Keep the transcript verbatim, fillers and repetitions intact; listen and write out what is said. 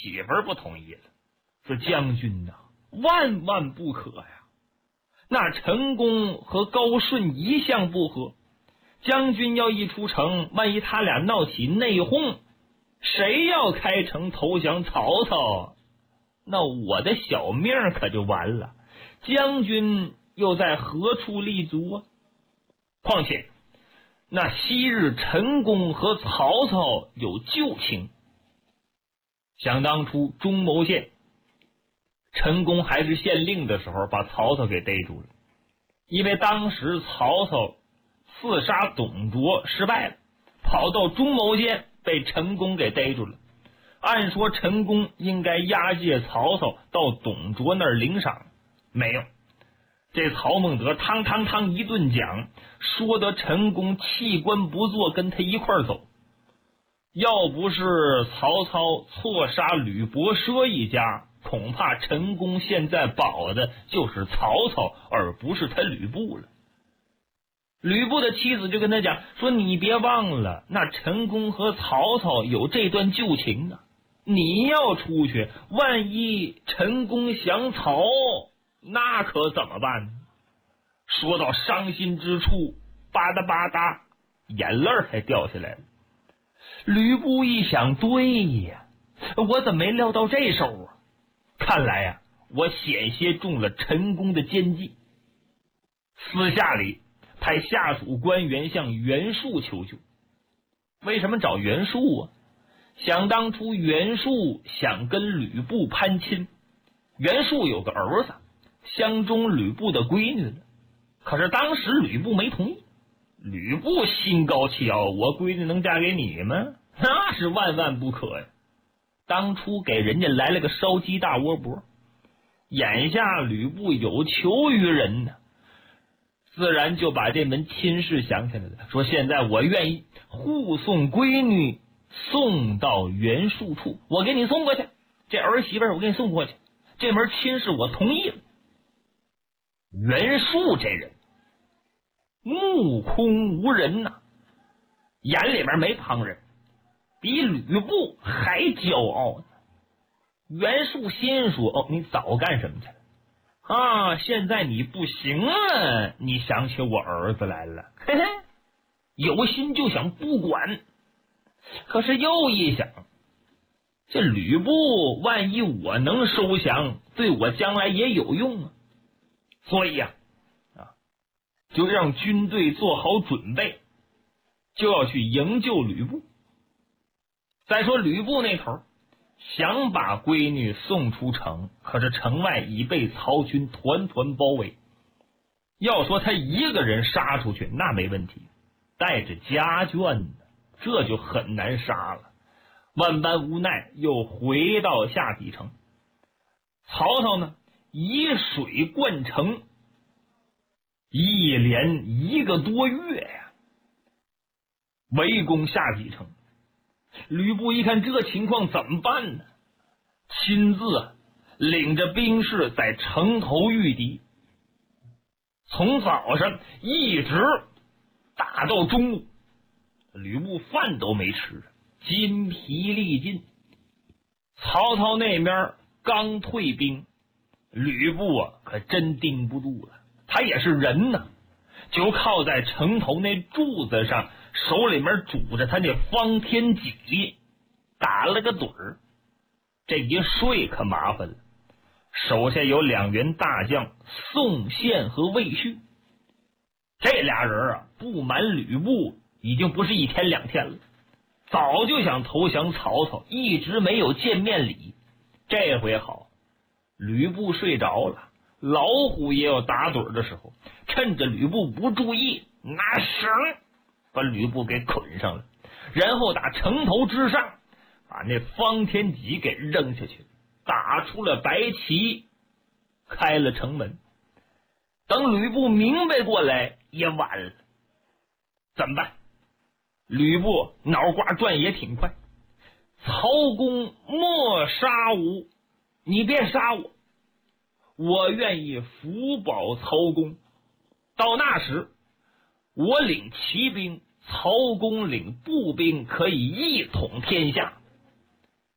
媳妇儿不同意了，说将军呐、啊，万万不可呀！那陈宫和高顺一向不和，将军要一出城，万一他俩闹起内讧，谁要开城投降曹操，那我的小命可就完了。将军又在何处立足啊？况且那昔日陈宫和曹操有旧情，想当初中牟县陈宫还是县令的时候，把曹操给逮住了。因为当时曹操刺杀董卓失败了，跑到中牟县被陈宫给逮住了。按说陈宫应该押解曹操到董卓那儿领赏，没有。这曹孟德汤汤汤一顿讲，说得陈宫弃官不做，跟他一块儿走。要不是曹操错杀吕伯奢一家，恐怕陈宫现在保的就是曹操，而不是他吕布了。吕布的妻子就跟他讲说，你别忘了，那陈宫和曹操有这段旧情啊，你要出去，万一陈宫降曹，那可怎么办呢？说到伤心之处，吧嗒吧嗒眼泪还掉下来了。吕布一想，对呀，我怎么没料到这手啊？看来呀、啊，我险些中了陈宫的奸计。私下里派下属官员向袁术求救。为什么找袁术啊？想当初袁术想跟吕布攀亲，袁术有个儿子相中吕布的闺女了，可是当时吕布没同意。吕布心高气傲，我闺女能嫁给你吗？那是万万不可呀！当初给人家来了个烧鸡大窝脖，眼下吕布有求于人呢，自然就把这门亲事想起来了，说现在我愿意护送闺女送到袁术处，我给你送过去，这儿媳妇我给你送过去，这门亲事我同意了。袁术这人目空无人呐、啊，眼里边没旁人，比吕布还骄傲呢。袁术心说，哦，你早干什么去了啊？现在你不行了，你想起我儿子来了，嘿嘿，有心就想不管。可是又一想，这吕布万一我能收降，对我将来也有用啊。所以呀、啊，啊，就让军队做好准备，就要去营救吕布。再说吕布那头想把闺女送出城，可是城外已被曹军团团包围。要说他一个人杀出去那没问题，带着家眷呢，这就很难杀了。万般无奈，又回到下邳城。曹操呢，以水灌城，一连一个多月呀，围攻下邳城。吕布一看这情况怎么办呢？亲自领着兵士在城头御敌，从早上一直打到中午，吕布饭都没吃，筋疲力尽。曹操那边刚退兵，吕布啊可真盯不住了，他也是人呐，就靠在城头那柱子上，手里面拄着他那方天戟，打了个盹儿。这一睡可麻烦了，手下有两员大将宋宪和魏续，这俩人啊，不瞒吕布已经不是一天两天了，早就想投降曹操，一直没有见面礼。这回好，吕布睡着了，老虎也有打盹的时候，趁着吕布不注意，拿绳把吕布给捆上了，然后打城头之上把那方天戟给扔下去，打出了白旗，开了城门。等吕布明白过来也晚了，怎么办？吕布脑瓜转也挺快，曹公莫杀我，你别杀我，我愿意辅保曹公。到那时，我领骑兵，曹公领步兵，可以一统天下。